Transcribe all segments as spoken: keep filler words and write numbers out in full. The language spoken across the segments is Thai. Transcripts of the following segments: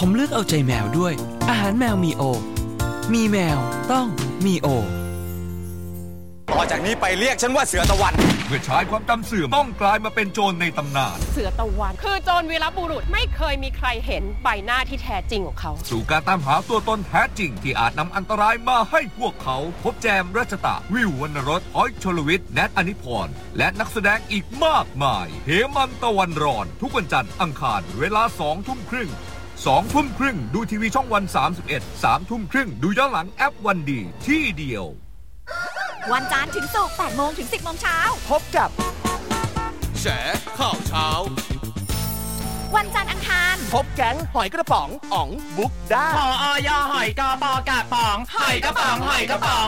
ผมเลือกเอาใจแมวด้วยอาหารแมวมีโอมีแมวต้องมีโอต่อจากนี้ไปเรียกฉันว่าเสือตะวันเมื่อชายความจำเสื่อมต้องกลายมาเป็นโจรในตำนานเสือตะวันคือโจรวีรบุรุษไม่เคยมีใครเห็นใบหน้าที่แท้จริงของเขาสู่การตามหาตัวตนแท้จริงที่อาจนำอันตรายมาให้พวกเขาพบแจมรัชตะวิววรรณรสอ้อยชลวิทย์แนทอนิพรและนักแสดงอีกมากมายเหมันตะวันร้อนทุกวันจันทร์อังคารเวลาสองทุ่มครึ่งสองทุ่มครึ่งดูทีวีช่องวันสามสิบเอ็ด สามทุ่มครึ่งดูย้อนหลังแอปวันดีที่เดียววันจันทร์ถึงศุกร์แปดโมงถึงสิบโมงเช้าพบกับแฉข่าวเช้าวันจันทร์อังคารพบแก๊งหอยกระป๋องอ๋องบุ๊กด้าพออยหอยกระปอกระป๋องหอยกระป๋องหอยกระป๋อง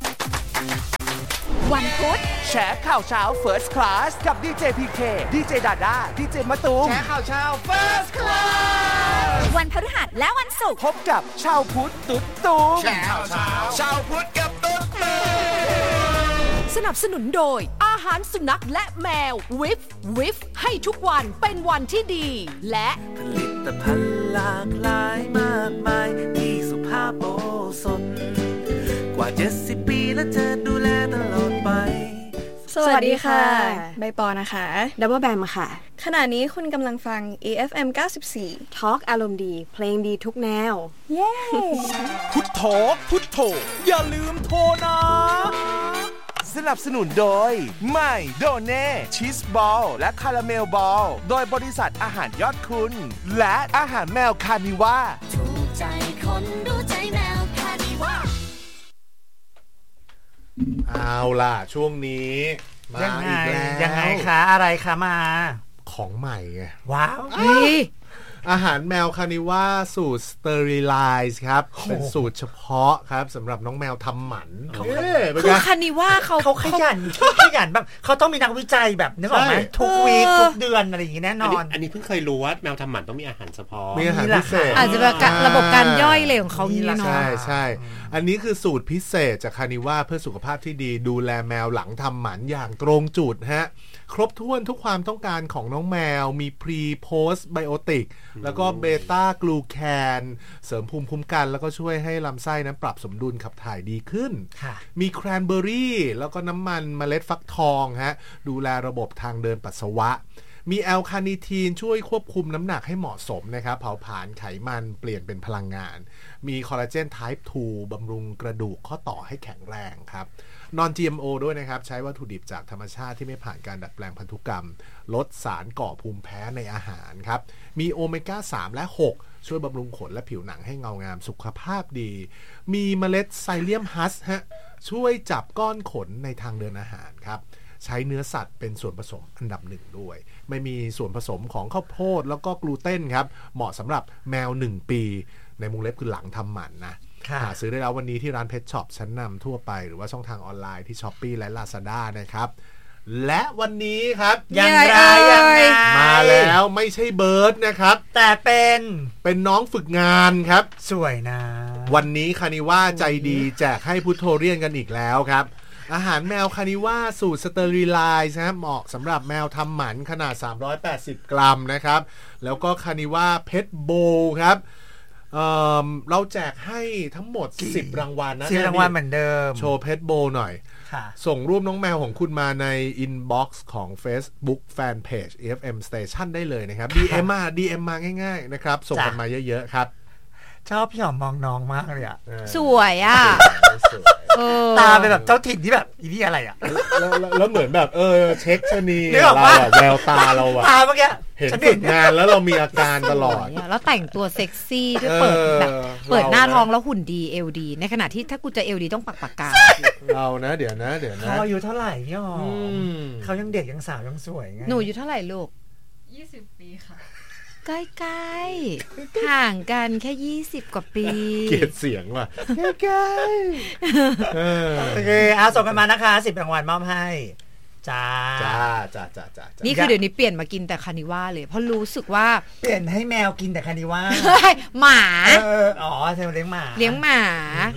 วันพุธแฉข่าวเช้า First Class กับดีเจ พี เค ดีเจ ดาด้า ดีเจ มะตูมแฉข่าวเช้า First Class วันพฤหัสและวันศุกร์พบกับชาวพุทธตุ๊ดตูมแฉข่าวเช้าชาวพุทธกับตุ๊ดตูมสนับสนุนโดยอาหารสุนัขและแมววิฟวิฟให้ทุกวันเป็นวันที่ดีและผลิตภัณฑ์หลากหลายมากมายที่สุภาพโอสถกว่าเจ็ดสิบปีและจะดูแลตลอดไปสวัสดีค่ะใบปอนะคะดับเบิลแบมค่ะขณะนี้คุณกำลังฟัง เอ เอฟ เอ็ม เก้าสิบสี่ Talk อารมณ์ดีเพลงดีทุกแนวเย้พุทโธพุทโธอย่าลืมโทรนะสนับสนุนโดยใหม่โดเน่ชีสบอลและคาราเมลบอลโดยบริษัทอาหารยอดคุณและอาหารแมวคานิว่าถูกใจคนดูใจแมวคานิว่าเอาล่ะช่วงนี้มาอีกแล้วยังไงคะอะไรคะมาของใหม่ไงว้าวอาหารแมวคานิว่าสูตรสเตอริไลซ์ครับเป็นสูตรเฉพาะครับสำหรับน้องแมวทำหมันคือคานิว่าเขาเขาขยันขยันแบบเขาต้องมีนักวิจัยแบบนึกออกไหมทุกวีคทุกเดือนอะไรอย่างงี้แน่นอนอันนี้เพิ่งเคยรู้ว่าแมวทำหมันต้องมีอาหารเฉพาะมีอาหารพิเศษอาจจะแบบระบบการย่อยเลยของเขานี่เนาะใช่ใช่อันนี้คือสูตรพิเศษจากคานิว่าเพื่อสุขภาพที่ดีดูแลแมวหลังทำหมันอย่างตรงจุดฮะครบถ้วนทุกความต้องการของน้องแมวมีพรีโพสไบโอติกแล้วก็เบต้ากลูแคนเสริมภูมิคุ้มกันแล้วก็ช่วยให้ลำไส้นั้นปรับสมดุลขับถ่ายดีขึ้นมีแครนเบอร์รี่แล้วก็น้ำมันเมล็ดฟักทองฮะดูแลระบบทางเดินปัสสาวะมีแอลคาเนทีนช่วยควบคุมน้ำหนักให้เหมาะสมนะครับเผาผลาญไขมันเปลี่ยนเป็นพลังงานมีคอลลาเจนไทป์ทูบำรุงกระดูกข้อต่อให้แข็งแรงครับนอน จี เอ็ม โอ ด้วยนะครับใช้วัตถุดิบจากธรรมชาติที่ไม่ผ่านการดัดแปลงพันธุกรรมลดสารก่อภูมิแพ้ในอาหารครับมีโอเมก้าสามและหกช่วยบำรุงขนและผิวหนังให้เงางามสุขภาพดีมีเมล็ดไซเลียมฮัสฮะช่วยจับก้อนขนในทางเดินอาหารครับใช้เนื้อสัตว์เป็นส่วนผสมอันดับหนึ่งด้วยไม่มีส่วนผสมของข้าวโพดแล้วก็กลูเตนครับเหมาะสำหรับแมวหนึ่งปีในวงเล็บคือหลังทำหมันนะหาซื้อได้แล้ววันนี้ที่ร้านเพชช็อปชั้นนำทั่วไปหรือว่าช่องทางออนไลน์ที่ Shopee และ Lazada นะครับและวันนี้ครับยังไงยังไงมาแล้วไม่ใช่เบิร์ดนะครับแต่เป็นเป็นน้องฝึกงานครับสวยนะวันนี้คานิว่าใจดีแจกให้พุทโธเรียนกันอีกแล้วครับอาหารแมวคานิว่าสูตรสเตอริไลซ์นะเหมาะสำหรับแมวทำหมันขนาดสามร้อยแปดสิบกรัมนะครับแล้วก็คานิว่าเพชรโบครับเอ่อเราแจกให้ทั้งหมดสิบรางวัลนะสิบรางวัลเหมือนเดิมโชว์เพชรโบหน่อยส่งรูปน้องแมวของคุณมาในอินบ็อกซ์ของ Facebook Fanpage เอ เอฟ เอ็ม Station ได้เลยนะครับ ดี เอ็ม มา ดี เอ็ม มาง่ายๆนะครับส่งกันมาเยอะๆครับชอบพี่หอมมองน้องมากเลยอ่ะสวยอ่ะตาเป็นแบบเจ้าถิ่นที่แบบอีนี่อะไรอ่ะแล้วแล้วเหมือนแบบเออเช็คชนีเราแบบแววตาเราอ่ะตาเมื่อกี้เห็นฝึกงานแล้วเรามีอาการตลอดแล้วแต่งตัวเซ็กซี่ด้วยเปิดแบบเปิดหน้าท้องแล้วหุ่นดีเอวดีในขณะที่ถ้ากูจะเอวดีต้องปักปากกาเรานะเดี๋ยวนะเดี๋ยวนะเขาอายุเท่าไหร่พี่หอมเขายังเด็กยังสาวยังสวยไงหนูอายุเท่าไหร่ลูกยี่สิบปีค่ะใกล้ๆห่างกันแค่ยี่สิบกว่าปีเกลียดเสียงว่ะใกล้ๆเออโอเคเอาส่งกันมานะคะสิบรางวัลมอบให้จ้าจ้าจ้าจ้าจ้านี่คือเดี๋ยวนี้เปลี่ยนมากินแต่คานิว่าเลยเพราะรู้สึกว่าเปลี่ยนให้แมวกินแต่คานิว่าหมาเอออ๋อใช่เลี้ยงหมาเลี้ยงหมา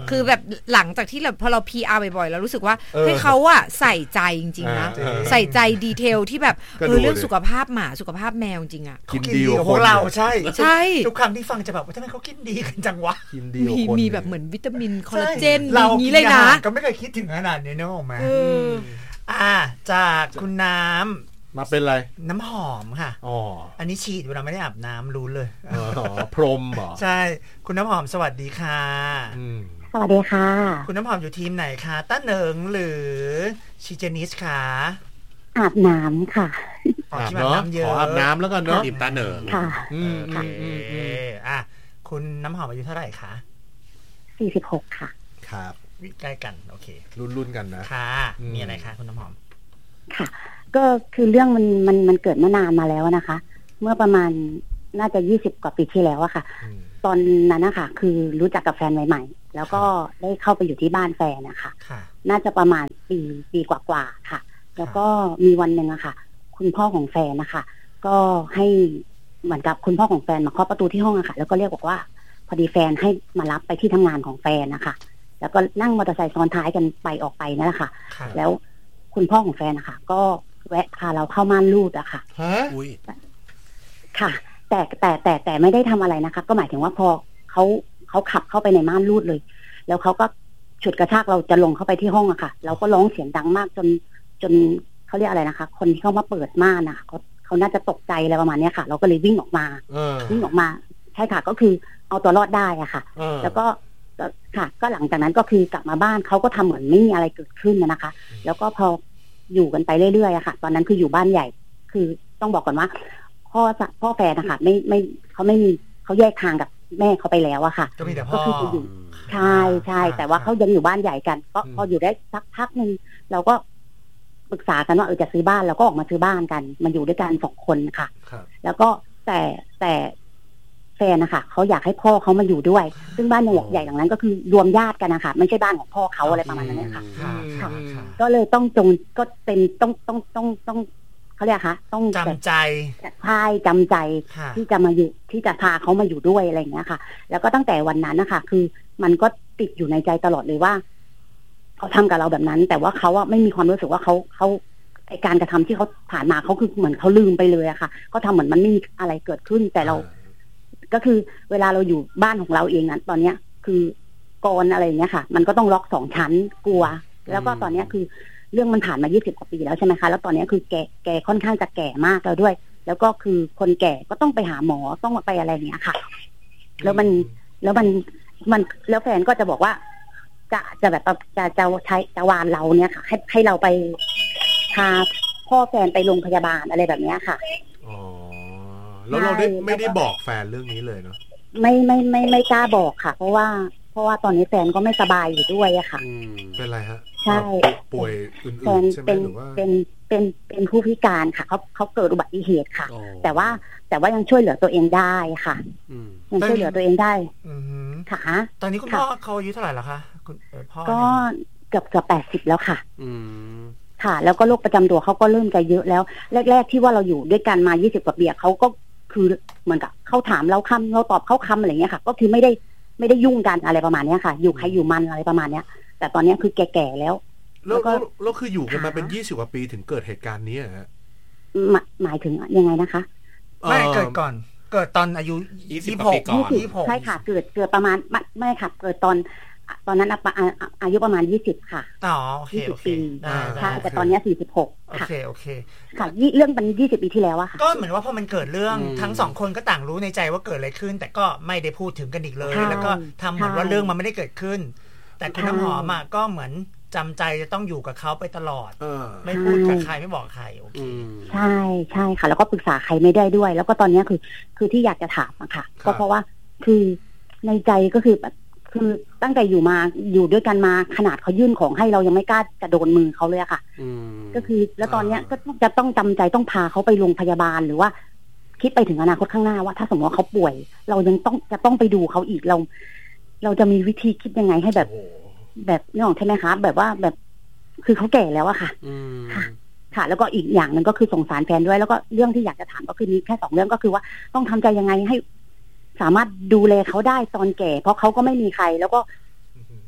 คือแบบหลังจากที่แบบพอเรา พี อาร์ บ่อยๆแล้วรู้สึกว่าให้เขาอะใส่ใจจริงๆนะใส่ใจดีเทลที่แบบเออเรื่องสุขภาพหมาสุขภาพแมวจริงอะกินดีของพวกเราใช่ใช่ทุกครั้งที่ฟังจะแบบว่าทำไมเขากินดีกันจังวะกินดีมีมีแบบเหมือนวิตามินคอลลาเจนอย่างนี้เลยนะก็ไม่เคยคิดถึงขนาดนี้นะออกมาอ่าจากคุณน้ำมาเป็นอะไรน้ำหอมค่ะอ๋ออันนี้ฉีดเวลาไม่ได้อาบน้ำรู้เลยอ๋อพรมเหรอใช่คุณน้ำหอมสวัสดีค่ะสวัสดีค่ะคุณน้ำหอมอยู่ทีมไหนคะต้าเหนิงหรือชิเจนิสคะอาบน้ำค่ะอาบน้ำเยอะขออาบน้ำแล้วกันเนาะทีมต้าเหนิงค่ะอืมค่ะอ่ะคุณน้ำหอมอายุเท่าไหร่คะสี่สิบหกค่ะครับใกล้กันโอเครุ่นๆกันนะค่ะมีอะไรคะคุณน้ำหอมค่ะก็คือเรื่องมันมันมันเกิดมานานมาแล้วนะคะเมื่อประมาณน่าจะยี่สิบกว่าปีที่แล้วอะค่ะตอนนั้นนะคะคือรู้จักกับแฟนใหม่ๆแล้วก็ได้เข้าไปอยู่ที่บ้านแฟนนะคะน่าจะประมาณปีปีกว่าๆค่ะแล้วก็มีวันหนึ่งอะค่ะคุณพ่อของแฟนนะคะก็ให้เหมือนกับคุณพ่อของแฟนมาเคาะประตูที่ห้องอะค่ะแล้วก็เรียกบอกว่าพอดีแฟนให้มารับไปที่ทำงานของแฟนนะคะแล้วก็นั่งมอเตอร์ไซค์ซ้อนท้ายกันไปออกไปนั่นแหละค่ะแล้วคุณพ่อของแฟนนะคะก็แวะพาเราเข้าม่านรูดอะค่ะฮะค่ะ แต่แต่แต่แต่ไม่ได้ทำอะไรนะคะก็หมายถึงว่าพอเขาเขาขับเข้าไปในม่านรูดเลยแล้วเขาก็ฉุดกระชากเราจะลงเข้าไปที่ห้องอะค่ะเราก็ร้องเสียงดังมากจนจนเขาเรียกอะไรนะคะคนที่เข้ามาเปิดม่านนะคะเขาเขาน่าจะตกใจอะไรประมาณนี้ค่ะเราก็เลยวิ่งออกมาวิ่งออกมาใช่ค่ะก็คือเอาตัวรอดได้อะค่ะแล้วก็ค่ะก็หลังจากนั้นก็คือกลับมาบ้านเขาก็ทำเหมือนไม่มีอะไรเกิดขึ้นนะคะแล้วก็พออยู่กันไปเรื่อยๆอะค่ะตอนนั้นคืออยู่บ้านใหญ่คือต้องบอกก่อนว่าพ่อพ่อแฟนนะคะไม่ไม่เขาไม่มีเขาแยกทางกับแม่เขาไปแล้วอะค่ะก็คือจะอยู่ใช่ใช่แต่ว่าเขายังอยู่บ้านใหญ่กันก็พออยู่ได้สักพักนึงเราก็ปรึกษากันว่าเออจะซื้อบ้านเราก็ออกมาซื้อบ้านกันมาอยู่ด้วยกันสองคนค่ะแล้วก็แต่แต่แฟนนะคะเขาอยากให้พ่อเขามาอยู่ด้วยซึ่งบ้านใหญ่ใหญ่หลังนั้นก็คือรวมญาติกันนะคะไม่ใช่บ้านของพ่อเขาอะไรประมาณนั้นค่ะก็เลยต้องจงก็เป็นต้องต้องต้องต้องเขาเรียกคะต้องจำใจใช่จำใจที่จะมาอยู่ที่จะพาเขามาอยู่ด้วยอะไรอย่างเงี้ยค่ะแล้วก็ตั้งแต่วันนั้นนะคะคือมันก็ติดอยู่ในใจตลอดเลยว่าเขาทำกับเราแบบนั้นแต่ว่าเขาอะไม่มีความรู้สึกว่าเขาเขาไอการกระทำที่เขาผ่านมาเขาคือเหมือนเขาลืมไปเลยอะค่ะก็ทำเหมือนมันไม่มีอะไรเกิดขึ้นแต่เราก็คือเวลาเราอยู่บ้านของเราเองนั้นตอนเนี้ยคือกรอะไรอย่างเงี้ยค่ะมันก็ต้องล็อกสองชั้นกลัวแล้วก็ตอนเนี้ยคือเรื่องมันผ่านมายี่สิบกว่าปีแล้วใช่ไหมคะแล้วตอนนี้คือแกแกค่อนข้างจะแก่มากแล้วด้วยแล้วก็คือคนแก่ก็ต้องไปหาหมอต้องไปอะไรอย่างเงี้ยค่ะแล้วมันแล้วมันมันแล้วแฟนก็จะบอกว่าจะจะแบบจะจะใช้จะวานเราเนี่ยค่ะให้ให้เราไปพาพ่อแฟนไปโรงพยาบาลอะไรแบบเนี้ยค่ะอ๋อแล้วเราได้ไม่ได้บอกแฟนเรื่องนี้เลยเนาะไม่ไม่ไม่ไม่กล้าบอกค่ะเพราะว่าเพราะว่าตอนนี้แฟนก็ไม่สบายอยู่ด้วยอะค่ะเป็นไรฮะใช่ป่วยอื่นๆใช่ไหมหรือว่าเป็นเป็นเป็นผู้พิการค่ะเขาเขาเกิดอุบัติเหตุค่ะแต่ว่าแต่ว่ายังช่วยเหลือตัวเองได้ค่ะยังช่วยเหลือตัวเองได้ค่ะตอนนี้คุณพ่อเขาอายุเท่าไหร่แล้วคะคุณพ่อก็เกือบเกือบแปดสิบแล้วค่ะค่ะแล้วก็โรคประจำตัวเขาก็เริ่มจะเยอะแล้วแรกๆที่ว่าเราอยู่ด้วยกันมายี่สิบกว่าปีเขาก็คือเหมือนกับเขาถามเราคำเราตอบเขาคำอะไรเงี้ยค่ะก็คือไม่ได้ไม่ได้ยุ่งกันอะไรประมาณนี้ค่ะอยู่ใครอยู่มันอะไรประมาณเนี้ยแต่ตอนนี้คือแก่ๆแล้วแล้วก็แล้วคืออยู่กันมาเป็นยี่สิบกว่าปีถึงเกิดเหตุการณ์นี้ฮะหมายถึงยังไงนะคะไม่เกิดก่อนเกิดตอนอายุยี่สิบหกใช่ค่ะเกิดเกิดประมาณไม่ค่ะเกิดตอนตอนนั้นอายุประมาณยี่สิบค่ะอ๋อโอเคโอเคใช่แต่ตอนนี้สี่สิบหกค่ะโอเคโอเคค่ะเรื่องเป็นยี่สิบปีที่แล้วอะค่ะก็เหมือนว่าพอมันเกิดเรื่องทั้งสองคนก็ต่างรู้ในใจว่าเกิดอะไรขึ้นแต่ก็ไม่ได้พูดถึงกันอีกเลยแล้วก็ทำเหมือนว่าเรื่องมันไม่ได้เกิดขึ้นแต่คุณน้ำหอมอ่ะก็เหมือนจำใจจะต้องอยู่กับเขาไปตลอดไม่พูดกับใครไม่บอกใครโอเคใช่ใช่ค่ะแล้วก็ปรึกษาใครไม่ได้ด้วยแล้วก็ตอนนี้คือคือที่อยากจะถามอะค่ะก็เพราะว่าคือในใจก็คือแบบคือตั้งแต่อยู่มาอยู่ด้วยกันมาขนาดเขายื่นของให้เรายังไม่กล้าจะโดนมือเขาเลยอะค่ะก็คือแล้วตอนเนี้ยก็จะต้องจำใจต้องพาเขาไปโรงพยาบาลหรือว่าคิดไปถึงอนาคตข้างหน้าว่าถ้าสมมติว่าเขาป่วยเรายังต้องจะต้องไปดูเขาอีกเราเราจะมีวิธีคิดยังไงให้แบบแบบนี่ของใช่ไหมคะแบบว่าแบบคือเขาแก่แล้วอะค่ะค่ะค่ะแล้วก็อีกอย่างหนึ่งก็คือสงสารแฟนด้วยแล้วก็เรื่องที่อยากจะถามก็คือมีแค่สองเรื่องก็คือว่าต้องทำใจยังไงให้สามารถดูแลเขาได้ตอนแก่เพราะเขาก็ไม่มีใครแล้วก็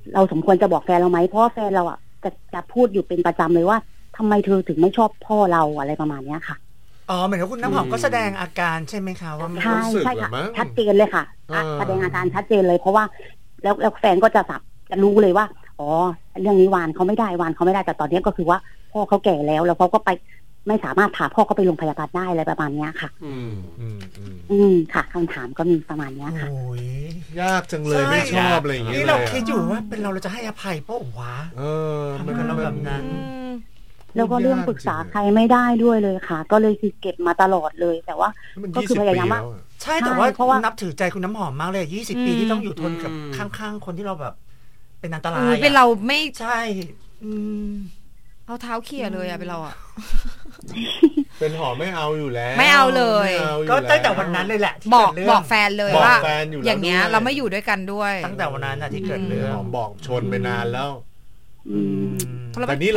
เราสมควรจะบอกแฟนเราไหมเพราะว่าแฟนเราอ่ะจะจะพูดอยู่เป็นประจำเลยว่าทำไมเธอถึงไม่ชอบพ่อเราอะไรประมาณเนี้ยค่ะอ๋อเหมือนกับคุณน้ำหอมก็แสดงอาการใช่ไหมคะว่าใช่ใช่ค่ะชัดเจนเลยค่ะแสดงอาการชัดเจนเลยเพราะว่าแล้วแล้วแฟนก็จะสับจะรู้เลยว่าอ๋อเรื่องนี้วานเขาไม่ได้วานเขาไม่ได้แต่ตอนนี้ก็คือว่าพ่อเขาแก่แล้วแล้วเขาก็ไปไม่สามารถพาพ่อเขาไปโรงพยาบาลได้อะไรประมาณนี้ค่ะอืมอืมอืมอืมค่ะคำถามก็มีประมาณนี้ค่ะโอ้ยยากจังเลยไม่ชอบอะไรอย่างเงี้ยนี่เราคิดอยู่ว่าเป็นเราเราจะให้อภัยป่ะวะเออทำไมเราแบบนั้นแล้วก็เรื่องปรึกษาใครไม่ได้ด้วยเลยค่ะก็เลยคือเก็บมาตลอดเลยแต่ว่าก็คือพยายามว่าใช่แต่ว่าเพราะว่านับถือใจคุณน้ำหอมมากเลยยี่สิบปีที่ต้องอยู่ทนกับข้างๆคนที่เราแบบเป็นอันตรายเป็นเราไม่ใช่เอาเท้าเขี่ยเลยอะเป็นเราอะเป็นหอมไม่เอาอยู่แล้วไม่เอาเลยก็ตั้งแต่วันนั้นเลยแหละบอกบอกแฟนเลยว่าอย่างเงี้ยเราไม่อยู่ด้วยกันด้วยตั้งแต่วันนั้นที่เกิดเรื่องหอมบอกชนไปนานแล้วแต่นี่